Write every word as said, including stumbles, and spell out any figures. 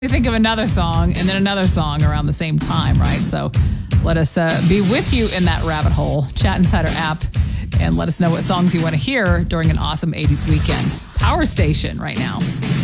You think of another song and then another song around the same time, right? So let us uh, be with you in that rabbit hole. Chat Insider app, and let us know what songs you want to hear during an awesome eighties weekend. Power Station right now.